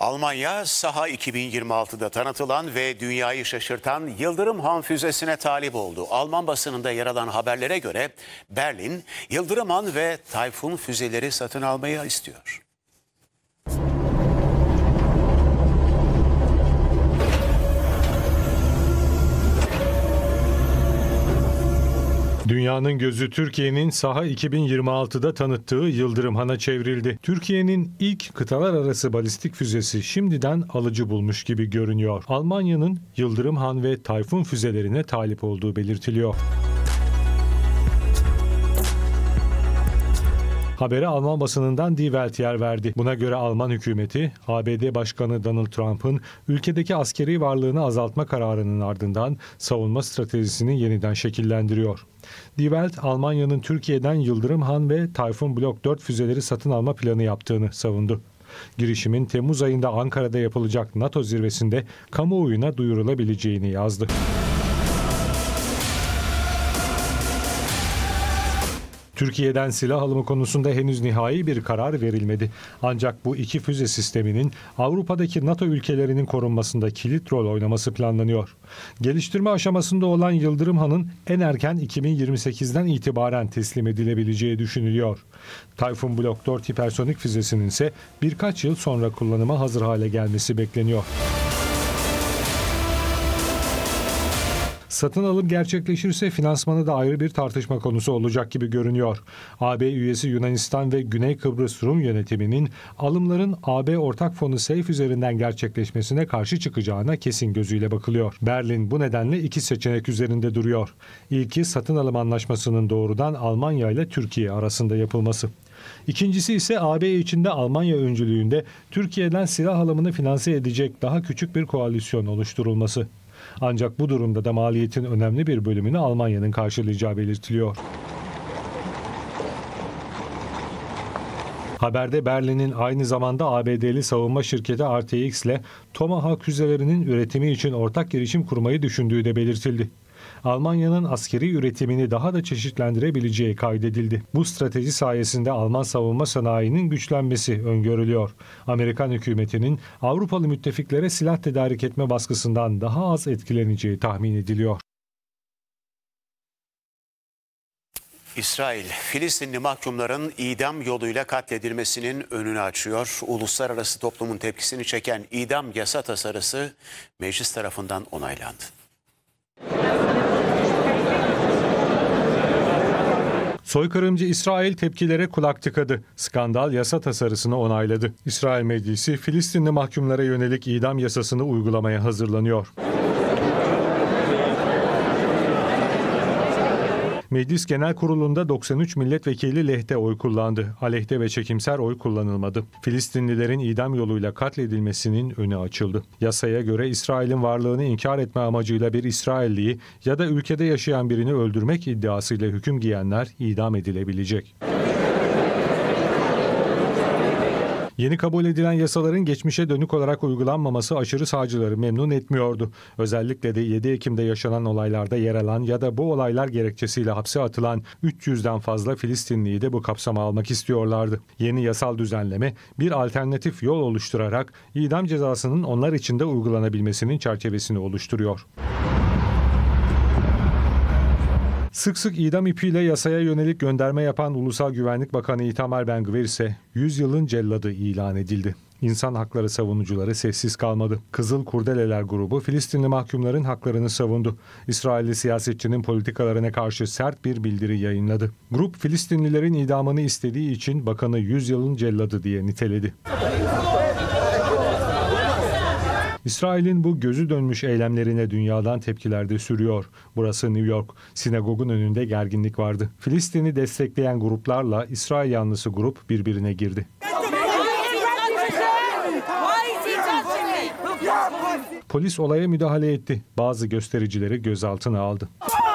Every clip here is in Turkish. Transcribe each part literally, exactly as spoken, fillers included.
Almanya, Saha iki bin yirmi altıda tanıtılan ve dünyayı şaşırtan Yıldırım Han füzesine talip oldu. Alman basınında yer alan haberlere göre Berlin, Yıldırım Han ve Tayfun füzeleri satın almayı istiyor. Dünyanın gözü Türkiye'nin Saha iki bin yirmi altıda tanıttığı Yıldırım Han'a çevrildi. Türkiye'nin ilk kıtalar arası balistik füzesi şimdiden alıcı bulmuş gibi görünüyor. Almanya'nın Yıldırım Han ve Tayfun füzelerine talip olduğu belirtiliyor. Habere Alman basınından Die Welt yer verdi. Buna göre Alman hükümeti, A B D Başkanı Donald Trump'ın ülkedeki askeri varlığını azaltma kararının ardından savunma stratejisini yeniden şekillendiriyor. Die Welt, Almanya'nın Türkiye'den Yıldırım Han ve Tayfun Blok dört füzeleri satın alma planı yaptığını savundu. Girişimin Temmuz ayında Ankara'da yapılacak NATO zirvesinde kamuoyuna duyurulabileceğini yazdı. Türkiye'den silah alımı konusunda henüz nihai bir karar verilmedi. Ancak bu iki füze sisteminin Avrupa'daki NATO ülkelerinin korunmasında kilit rol oynaması planlanıyor. Geliştirme aşamasında olan Yıldırım Han'ın en erken iki bin yirmi sekizden itibaren teslim edilebileceği düşünülüyor. Tayfun Blok dört hipersonik füzesinin ise birkaç yıl sonra kullanıma hazır hale gelmesi bekleniyor. Satın alım gerçekleşirse finansmanı da ayrı bir tartışma konusu olacak gibi görünüyor. A B üyesi Yunanistan ve Güney Kıbrıs Rum yönetiminin alımların A B ortak fonu SAFE üzerinden gerçekleşmesine karşı çıkacağına kesin gözüyle bakılıyor. Berlin bu nedenle iki seçenek üzerinde duruyor. İlki satın alım anlaşmasının doğrudan Almanya ile Türkiye arasında yapılması. İkincisi ise A B içinde Almanya öncülüğünde Türkiye'den silah alımını finanse edecek daha küçük bir koalisyon oluşturulması. Ancak bu durumda da maliyetin önemli bir bölümünü Almanya'nın karşılayacağı belirtiliyor. Haberde Berlin'in aynı zamanda A B D'li savunma şirketi R T X ile Tomahawk füzelerinin üretimi için ortak girişim kurmayı düşündüğü de belirtildi. Almanya'nın askeri üretimini daha da çeşitlendirebileceği kaydedildi. Bu strateji sayesinde Alman savunma sanayinin güçlenmesi öngörülüyor. Amerikan hükümetinin Avrupalı müttefiklere silah tedarik etme baskısından daha az etkileneceği tahmin ediliyor. İsrail, Filistinli mahkumların idam yoluyla katledilmesinin önünü açıyor. Uluslararası toplumun tepkisini çeken idam yasa tasarısı meclis tarafından onaylandı. Soykırımcı İsrail tepkilere kulak tıkadı. Skandal yasa tasarısını onayladı. İsrail Meclisi Filistinli mahkumlara yönelik idam yasasını uygulamaya hazırlanıyor. Meclis Genel Kurulu'nda doksan üç milletvekili lehte oy kullandı. Aleyhte ve çekimser oy kullanılmadı. Filistinlilerin idam yoluyla katledilmesinin önü açıldı. Yasaya göre İsrail'in varlığını inkar etme amacıyla bir İsrailliyi ya da ülkede yaşayan birini öldürmek iddiasıyla hüküm giyenler idam edilebilecek. Yeni kabul edilen yasaların geçmişe dönük olarak uygulanmaması aşırı sağcıları memnun etmiyordu. Özellikle de yedi Ekim'de yaşanan olaylarda yer alan ya da bu olaylar gerekçesiyle hapse atılan üç yüzden fazla Filistinliyi de bu kapsama almak istiyorlardı. Yeni yasal düzenleme bir alternatif yol oluşturarak idam cezasının onlar için de uygulanabilmesinin çerçevesini oluşturuyor. Sık sık idam ipiyle yasaya yönelik gönderme yapan Ulusal Güvenlik Bakanı Itamar Ben-Gvir ise yüz yılın celladı ilan edildi. İnsan hakları savunucuları sessiz kalmadı. Kızıl Kurdeleler grubu Filistinli mahkumların haklarını savundu. İsrailli siyasetçinin politikalarına karşı sert bir bildiri yayınladı. Grup Filistinlilerin idamını istediği için bakanı yüz yılın celladı diye niteledi. İsrail'in bu gözü dönmüş eylemlerine dünyadan tepkiler de sürüyor. Burası New York. Sinagogun önünde gerginlik vardı. Filistin'i destekleyen gruplarla İsrail yanlısı grup birbirine girdi. Polis olaya müdahale etti. Bazı göstericileri gözaltına aldı.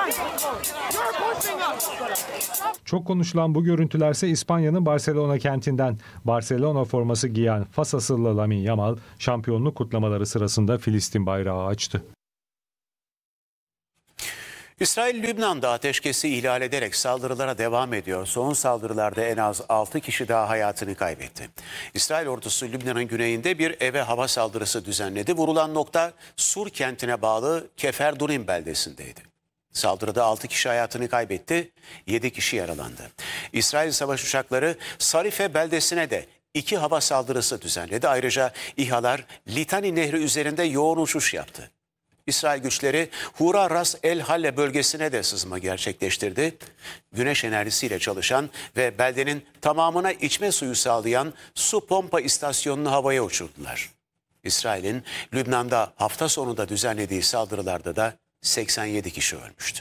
Çok konuşulan bu görüntülerse İspanya'nın Barcelona kentinden. Barcelona forması giyen Fas asıllı Lamine Yamal şampiyonluk kutlamaları sırasında Filistin bayrağı açtı. İsrail, Lübnan'da ateşkesi ihlal ederek saldırılara devam ediyor. Son saldırılarda en az altı kişi daha hayatını kaybetti. İsrail ordusu Lübnan'ın güneyinde bir eve hava saldırısı düzenledi. Vurulan nokta Sur kentine bağlı Keferdurim beldesindeydi. Saldırıda altı kişi hayatını kaybetti, yedi kişi yaralandı. İsrail savaş uçakları Sarife beldesine de iki hava saldırısı düzenledi. Ayrıca İHA'lar Litani Nehri üzerinde yoğun uçuş yaptı. İsrail güçleri Hura Ras El Halle bölgesine de sızma gerçekleştirdi. Güneş enerjisiyle çalışan ve beldenin tamamına içme suyu sağlayan su pompa istasyonunu havaya uçurdular. İsrail'in Lübnan'da hafta sonunda düzenlediği saldırılarda da seksen yedi kişi ölmüştü.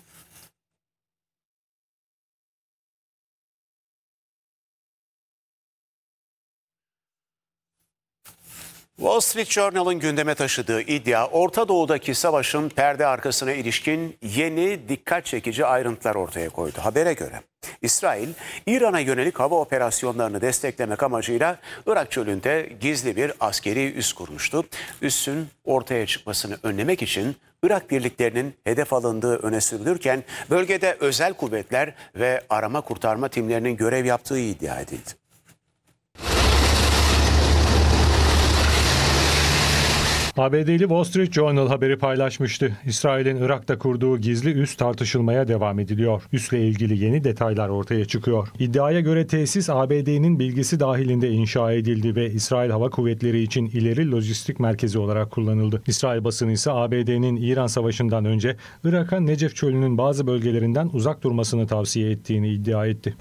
Wall Street Journal'ın gündeme taşıdığı iddia, Orta Doğu'daki savaşın perde arkasına ilişkin yeni dikkat çekici ayrıntılar ortaya koydu. Habere göre İsrail, İran'a yönelik hava operasyonlarını desteklemek amacıyla Irak çölünde gizli bir askeri üs kurmuştu. Üssün ortaya çıkmasını önlemek için Irak birliklerinin hedef alındığı öne sürülürken bölgede özel kuvvetler ve arama kurtarma timlerinin görev yaptığı iddia edildi. A B D'li Wall Street Journal haberi paylaşmıştı. İsrail'in Irak'ta kurduğu gizli üs tartışılmaya devam ediliyor. Üsle ilgili yeni detaylar ortaya çıkıyor. İddiaya göre tesis A B D'nin bilgisi dahilinde inşa edildi ve İsrail Hava Kuvvetleri için ileri lojistik merkezi olarak kullanıldı. İsrail basını ise A B D'nin İran Savaşı'ndan önce Irak'a Necef Çölü'nün bazı bölgelerinden uzak durmasını tavsiye ettiğini iddia etti.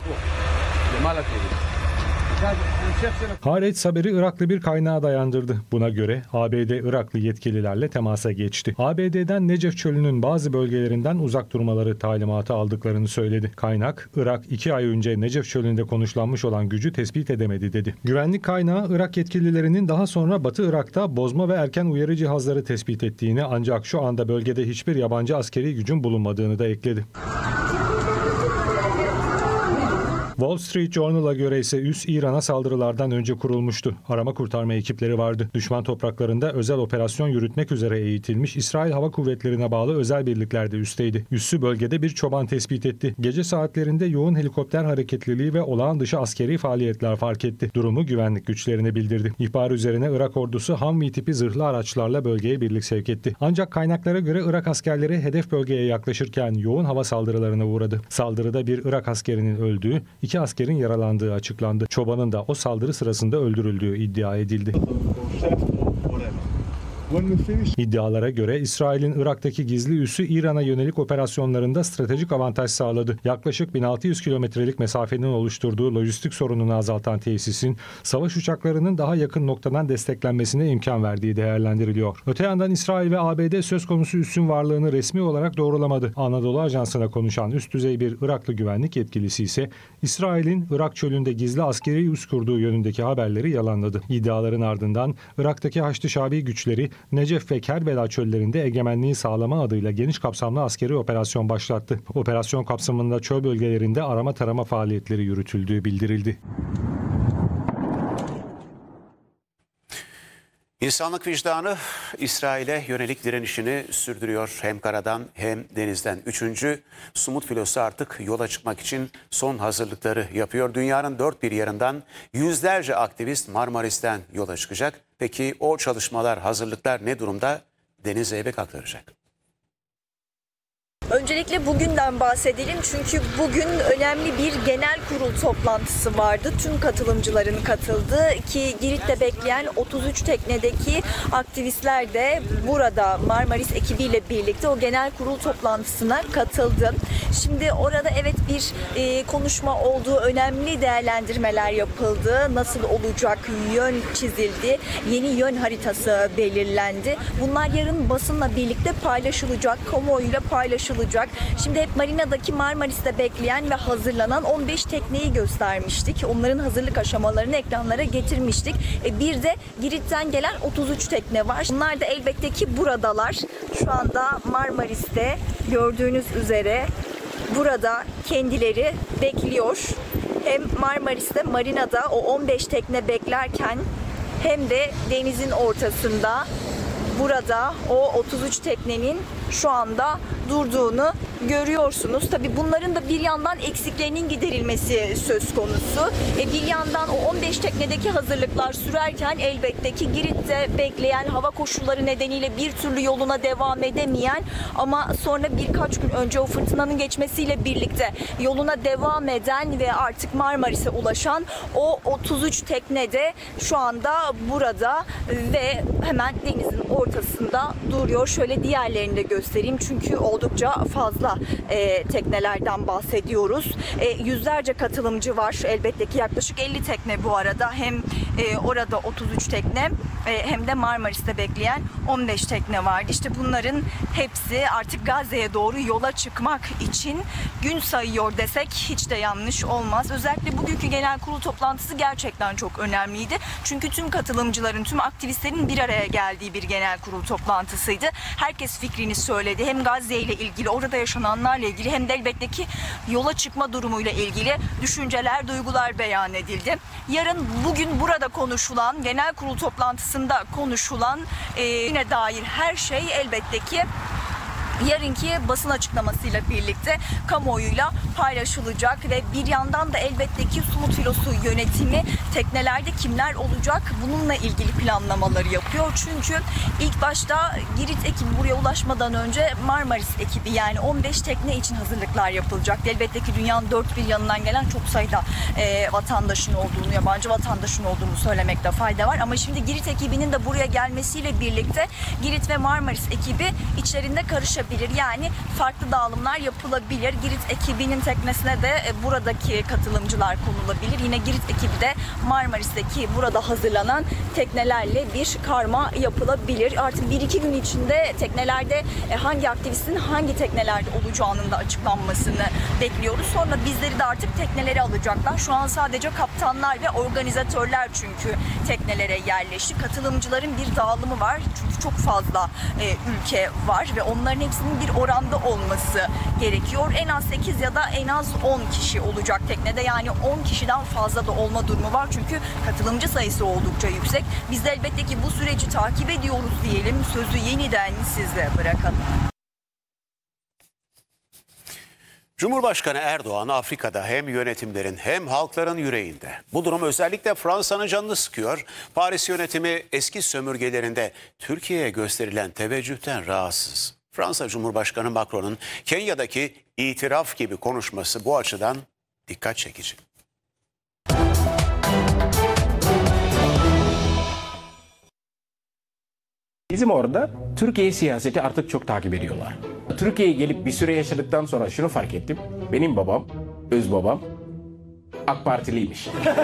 Haaretz haberi Iraklı bir kaynağa dayandırdı. Buna göre A B D Iraklı yetkililerle temasa geçti. A B D'den Necef Çölü'nün bazı bölgelerinden uzak durmaları talimatı aldıklarını söyledi. Kaynak, Irak iki ay önce Necef Çölü'nde konuşlanmış olan gücü tespit edemedi dedi. Güvenlik kaynağı Irak yetkililerinin daha sonra Batı Irak'ta bozma ve erken uyarı cihazları tespit ettiğini, ancak şu anda bölgede hiçbir yabancı askeri gücün bulunmadığını da ekledi. Wall Street Journal'a göre ise üs İran'a saldırılardan önce kurulmuştu. Arama kurtarma ekipleri vardı. Düşman topraklarında özel operasyon yürütmek üzere eğitilmiş İsrail Hava Kuvvetleri'ne bağlı özel birlikler de üsteydi. Üssü bölgede bir çoban tespit etti. Gece saatlerinde yoğun helikopter hareketliliği ve olağan dışı askeri faaliyetler fark etti. Durumu güvenlik güçlerine bildirdi. İhbar üzerine Irak ordusu Humvee tipi zırhlı araçlarla bölgeye birlik sevk etti. Ancak kaynaklara göre Irak askerleri hedef bölgeye yaklaşırken yoğun hava saldırılarına uğradı. Saldırıda bir Irak askerinin öldüğü, İki askerin yaralandığı açıklandı. Çobanın da o saldırı sırasında öldürüldüğü iddia edildi. İddialara göre İsrail'in Irak'taki gizli üssü İran'a yönelik operasyonlarında stratejik avantaj sağladı. Yaklaşık bin altı yüz kilometrelik mesafenin oluşturduğu lojistik sorununu azaltan tesisin savaş uçaklarının daha yakın noktadan desteklenmesine imkan verdiği değerlendiriliyor. Öte yandan İsrail ve A B D söz konusu üssün varlığını resmi olarak doğrulamadı. Anadolu Ajansı'na konuşan üst düzey bir Iraklı güvenlik yetkilisi ise İsrail'in Irak çölünde gizli askeri üs kurduğu yönündeki haberleri yalanladı. İddiaların ardından Irak'taki Haçlı Şabi güçleri Necef ve Kerbela çöllerinde egemenliği sağlama adıyla geniş kapsamlı askeri operasyon başlattı. Operasyon kapsamında çöl bölgelerinde arama tarama faaliyetleri yürütüldüğü bildirildi. İnsanlık vicdanı İsrail'e yönelik direnişini sürdürüyor. Hem karadan hem denizden. Üçüncü Sumut filosu artık yola çıkmak için son hazırlıkları yapıyor. Dünyanın dört bir yanından yüzlerce aktivist Marmaris'ten yola çıkacak. Peki o çalışmalar, hazırlıklar ne durumda? Deniz Zeybek aktaracak. Öncelikle bugünden bahsedelim çünkü bugün önemli bir genel kurul toplantısı vardı. Tüm katılımcıların katıldığı ki Girit'te bekleyen otuz üç teknedeki aktivistler de burada Marmaris ekibiyle birlikte o genel kurul toplantısına katıldı. Şimdi orada evet bir e, konuşma oldu, önemli değerlendirmeler yapıldı. Nasıl olacak, yön çizildi, yeni yön haritası belirlendi. Bunlar yarın basınla birlikte paylaşılacak, kamuoyuyla paylaşılacak. Şimdi hep marinadaki Marmaris'te bekleyen ve hazırlanan on beş tekneyi göstermiştik. Onların hazırlık aşamalarını ekranlara getirmiştik. E bir de Girit'ten gelen otuz üç tekne var. Bunlar da elbette ki buradalar. Şu anda Marmaris'te gördüğünüz üzere burada kendileri bekliyor. Hem Marmaris'te marinada o on beş tekne beklerken hem de denizin ortasında burada o otuz üç teknenin şu anda durduğunu görüyorsunuz. Tabii bunların da bir yandan eksiklerinin giderilmesi söz konusu. E bir yandan o on beş teknedeki hazırlıklar sürerken elbette ki Girit'te bekleyen, hava koşulları nedeniyle bir türlü yoluna devam edemeyen ama sonra birkaç gün önce o fırtınanın geçmesiyle birlikte yoluna devam eden ve artık Marmaris'e ulaşan o otuz üç tekne de şu anda burada ve hemen denizin ortasında duruyor. Şöyle diğerlerini de göstereyim çünkü oldukça fazla e, teknelerden bahsediyoruz. E, yüzlerce katılımcı var. Elbette ki yaklaşık elli tekne bu arada. Hem e, orada otuz üç tekne e, hem de Marmaris'te bekleyen on beş tekne vardı. İşte bunların hepsi artık Gazze'ye doğru yola çıkmak için gün sayıyor desek hiç de yanlış olmaz. Özellikle bugünkü genel kurul toplantısı gerçekten çok önemliydi. Çünkü tüm katılımcıların, tüm aktivistlerin bir araya geldiği bir genel kurul toplantısıydı. Herkes fikrini söyledi. Hem Gazze ile ilgili, orada yaşananlarla ilgili hem de elbette ki yola çıkma durumuyla ilgili düşünceler, duygular beyan edildi. Yarın bugün burada konuşulan, genel kurul toplantısında konuşulan e, yine dair her şey elbette ki yarınki basın açıklamasıyla birlikte kamuoyuyla paylaşılacak ve bir yandan da elbette ki Sumut Filosu yönetimi teknelerde kimler olacak bununla ilgili planlamaları yapıyor. Çünkü ilk başta Girit ekibi buraya ulaşmadan önce Marmaris ekibi yani on beş tekne için hazırlıklar yapılacak. Elbette ki dünyanın dört bir yanından gelen çok sayıda e, vatandaşın olduğunu, yabancı vatandaşın olduğunu söylemekte fayda var. Ama şimdi Girit ekibinin de buraya gelmesiyle birlikte Girit ve Marmaris ekibi içlerinde karışabilir. Yani farklı dağılımlar yapılabilir. Girit ekibinin teknesine de e, buradaki katılımcılar konulabilir. Yine Girit ekibi de Marmaris'teki burada hazırlanan teknelerle bir karma yapılabilir. Artık bir iki gün içinde teknelerde e, hangi aktivistin hangi teknelerde olacağının da açıklanmasını bekliyoruz. Sonra bizleri de artık tekneleri alacaklar. Şu an sadece kaptanlar ve organizatörler çünkü teknelere yerleşti. Katılımcıların bir dağılımı var. Çünkü çok fazla e, ülke var ve onların hepsinin bir oranda olması gerekiyor. En az sekiz ya da en az on kişi olacak teknede. Yani on kişiden fazla da olma durumu var. Çünkü katılımcı sayısı oldukça yüksek. Biz de elbette ki bu süreci takip ediyoruz diyelim. Sözü yeniden size bırakalım. Cumhurbaşkanı Erdoğan Afrika'da hem yönetimlerin hem halkların yüreğinde. Bu durum özellikle Fransa'nın canını sıkıyor. Paris yönetimi eski sömürgelerinde Türkiye'ye gösterilen teveccühten rahatsız. Fransa Cumhurbaşkanı Macron'un Kenya'daki itiraf gibi konuşması bu açıdan dikkat çekici. Bizim orada Türkiye siyaseti artık çok takip ediyorlar. Türkiye'ye gelip bir süre yaşadıktan sonra şunu fark ettim. Benim babam, öz babam AK Partiliymiş.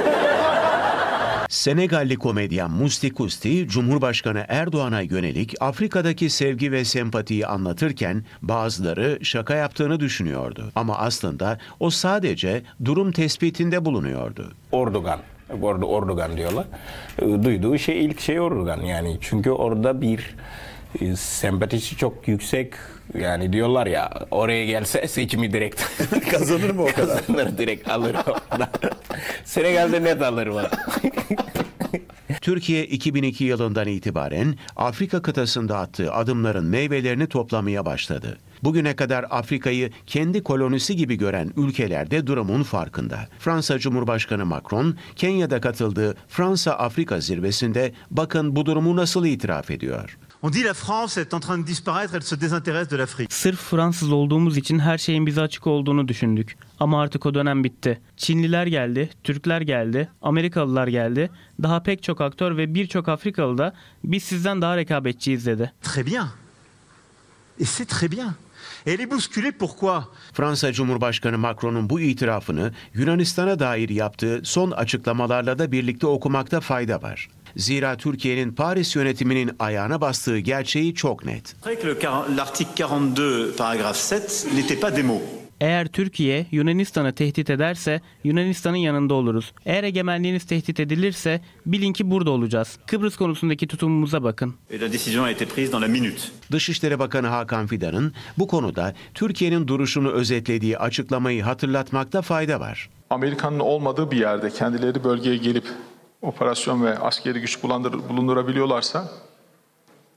Senegalli komedyen Musti Kusti, Cumhurbaşkanı Erdoğan'a yönelik Afrika'daki sevgi ve sempatiyi anlatırken bazıları şaka yaptığını düşünüyordu. Ama aslında o sadece durum tespitinde bulunuyordu. Ordogan. Bu arada Ordogan diyorlar. Duyduğu şey ilk şey Ordogan yani. Çünkü orada bir e, sempatisi çok yüksek. Yani diyorlar ya oraya gelse seçimi direkt kazanır mı o kadar? Kazanır direkt alır orada. Senegal'de net alır var. Türkiye iki bin iki yılından itibaren Afrika kıtasında attığı adımların meyvelerini toplamaya başladı. Bugüne kadar Afrika'yı kendi kolonisi gibi gören ülkelerde durumun farkında. Fransa Cumhurbaşkanı Macron, Kenya'da katıldığı Fransa-Afrika zirvesinde bakın bu durumu nasıl itiraf ediyor. On dit la France est en train de disparaître, elle se désintéresse de l'Afrique. Sırf Fransız olduğumuz için her şeyin bize açık olduğunu düşündük. Ama artık o dönem bitti. Çinliler geldi, Türkler geldi, Amerikalılar geldi. Daha pek çok aktör ve birçok Afrikalı da biz sizden daha rekabetçiyiz dedi. Très bien. Et c'est très bien. Et elle est bousculée pourquoi? Fransa Cumhurbaşkanı Macron'un bu itirafını Yunanistan'a dair yaptığı son açıklamalarla da birlikte okumakta fayda var. Zira Türkiye'nin Paris yönetiminin ayağına bastığı gerçeği çok net. L'article quarante-deux paragraphe sept n'était pas des mots. Eğer Türkiye Yunanistan'ı tehdit ederse Yunanistan'ın yanında oluruz. Eğer egemenliğiniz tehdit edilirse bilin ki burada olacağız. Kıbrıs konusundaki tutumumuza bakın. Et la décision a été prise dans la minute. Dışişleri Bakanı Hakan Fidan'ın bu konuda Türkiye'nin duruşunu özetlediği açıklamayı hatırlatmakta fayda var. Amerika'nın olmadığı bir yerde kendileri bölgeye gelip operasyon ve askeri güç bulundurabiliyorlarsa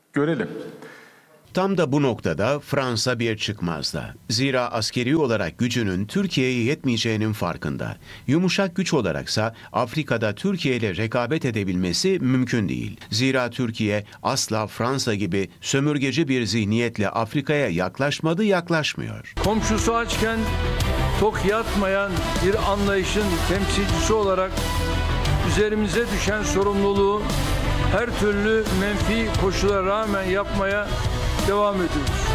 görelim. Tam da bu noktada Fransa bir çıkmazda. Zira askeri olarak gücünün Türkiye'ye yetmeyeceğinin farkında. Yumuşak güç olaraksa Afrika'da Türkiye ile rekabet edebilmesi mümkün değil. Zira Türkiye asla Fransa gibi sömürgeci bir zihniyetle Afrika'ya yaklaşmadı, yaklaşmıyor. Komşusu açken tok yatmayan bir anlayışın temsilcisi olarak üzerimize düşen sorumluluğu her türlü menfi koşula rağmen yapmaya devam ediyoruz.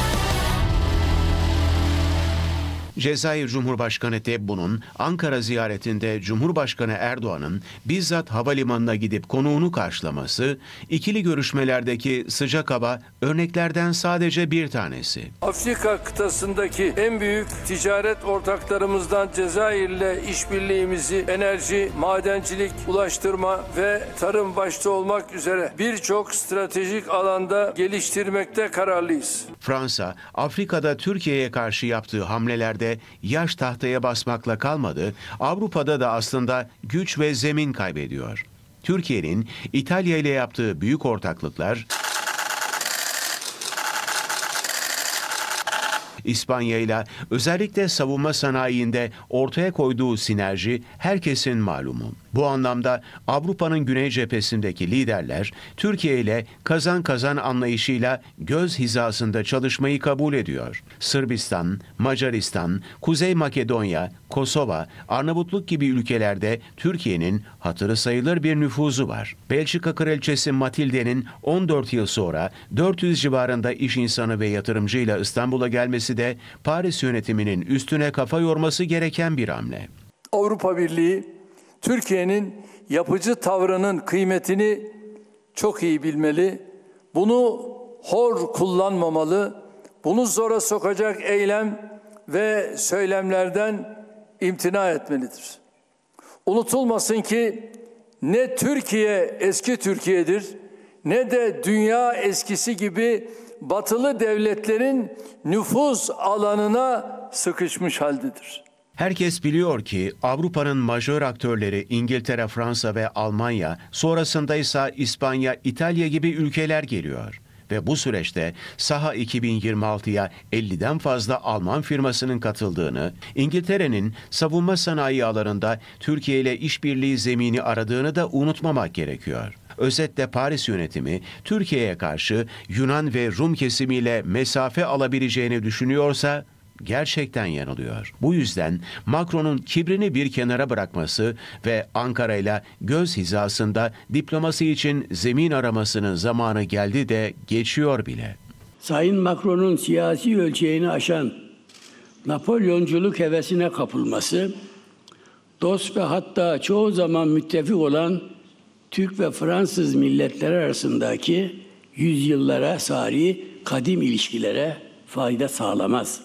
Cezayir Cumhurbaşkanı Tebboun'un Ankara ziyaretinde Cumhurbaşkanı Erdoğan'ın bizzat havalimanına gidip konuğunu karşılaması, ikili görüşmelerdeki sıcak hava örneklerden sadece bir tanesi. Afrika kıtasındaki en büyük ticaret ortaklarımızdan Cezayir'le işbirliğimizi enerji, madencilik, ulaştırma ve tarım başta olmak üzere birçok stratejik alanda geliştirmekte kararlıyız. Fransa, Afrika'da Türkiye'ye karşı yaptığı hamlelerde yaş tahtaya basmakla kalmadı, Avrupa'da da aslında güç ve zemin kaybediyor. Türkiye'nin İtalya ile yaptığı büyük ortaklıklar, İspanya ile özellikle savunma sanayinde ortaya koyduğu sinerji herkesin malumu. Bu anlamda Avrupa'nın güney cephesindeki liderler Türkiye ile kazan kazan anlayışıyla göz hizasında çalışmayı kabul ediyor. Sırbistan, Macaristan, Kuzey Makedonya, Kosova, Arnavutluk gibi ülkelerde Türkiye'nin hatırı sayılır bir nüfuzu var. Belçika Kraliçesi Matilde'nin on dört yıl sonra dört yüz civarında iş insanı ve yatırımcıyla İstanbul'a gelmesi de Paris yönetiminin üstüne kafa yorması gereken bir hamle. Avrupa Birliği Türkiye'nin yapıcı tavrının kıymetini çok iyi bilmeli. Bunu hor kullanmamalı. Bunu zora sokacak eylem ve söylemlerden imtina etmelidir. Unutulmasın ki ne Türkiye eski Türkiye'dir, ne de dünya eskisi gibi batılı devletlerin nüfuz alanına sıkışmış haldedir. Herkes biliyor ki Avrupa'nın majör aktörleri İngiltere, Fransa ve Almanya, sonrasında ise İspanya, İtalya gibi ülkeler geliyor. Ve bu süreçte Saha iki bin yirmi altıya elliden fazla Alman firmasının katıldığını, İngiltere'nin savunma sanayi alanında Türkiye ile işbirliği zemini aradığını da unutmamak gerekiyor. Özetle Paris yönetimi Türkiye'ye karşı Yunan ve Rum kesimiyle mesafe alabileceğini düşünüyorsa gerçekten yanılıyor. Bu yüzden Macron'un kibrini bir kenara bırakması ve Ankara'yla göz hizasında diplomasi için zemin aramasının zamanı geldi de geçiyor bile. Sayın Macron'un siyasi ölçeğini aşan Napolyonculuk hevesine kapılması, dost ve hatta çoğu zaman müttefik olan Türk ve Fransız milletler arasındaki yüzyıllara sari kadim ilişkilere fayda sağlamaz.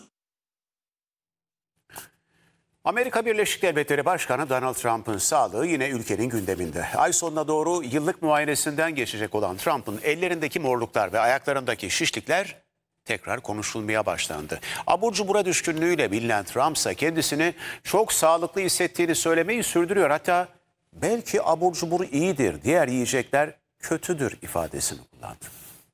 Amerika Birleşik Devletleri Başkanı Donald Trump'ın sağlığı yine ülkenin gündeminde. Ay sonuna doğru yıllık muayenesinden geçecek olan Trump'ın ellerindeki morluklar ve ayaklarındaki şişlikler tekrar konuşulmaya başlandı. Abur cubura düşkünlüğüyle bilinen Trump ise kendisini çok sağlıklı hissettiğini söylemeyi sürdürüyor. Hatta belki abur cubur iyidir, diğer yiyecekler kötüdür ifadesini kullandı.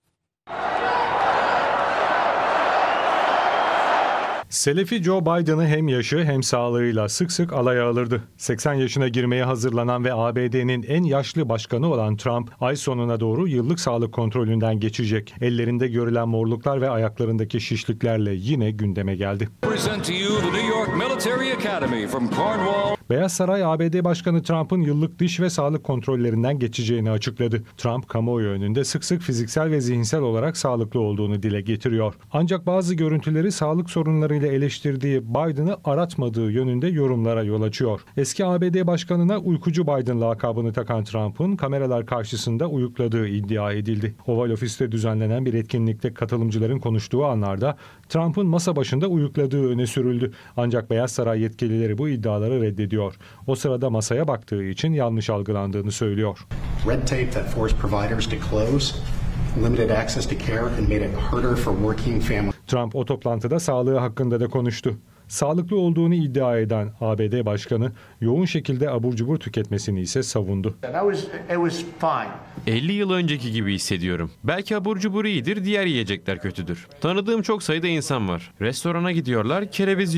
Selefi Joe Biden'ı hem yaşı hem sağlığıyla sık sık alaya alırdı. seksen yaşına girmeye hazırlanan ve A B D'nin en yaşlı başkanı olan Trump, ay sonuna doğru yıllık sağlık kontrolünden geçecek. Ellerinde görülen morluklar ve ayaklarındaki şişliklerle yine gündeme geldi. Beyaz Saray, A B D Başkanı Trump'ın yıllık diş ve sağlık kontrollerinden geçeceğini açıkladı. Trump, kamuoyu önünde sık sık fiziksel ve zihinsel olarak sağlıklı olduğunu dile getiriyor. Ancak bazı görüntüleri sağlık sorunlarıyla eleştirdiği Biden'ı aratmadığı yönünde yorumlara yol açıyor. Eski A B D Başkanı'na uykucu Biden lakabını takan Trump'ın kameralar karşısında uyukladığı iddia edildi. Oval Ofis'te düzenlenen bir etkinlikte katılımcıların konuştuğu anlarda Trump'ın masa başında uyukladığı öne sürüldü. Ancak Beyaz Saray yetkilileri bu iddiaları reddediyor. O sırada masaya baktığı için yanlış algılandığını söylüyor. Red tape that forced providers to close, limited access to care and made it harder for working families. Trump o toplantıda sağlığı hakkında da konuştu. Sağlıklı olduğunu iddia eden A B D Başkanı yoğun şekilde abur cubur tüketmesini ise savundu. elli yıl önceki gibi hissediyorum. Belki abur cubur iyidir, diğer yiyecekler kötüdür. Tanıdığım çok sayıda insan var. Restorana gidiyorlar, kereviz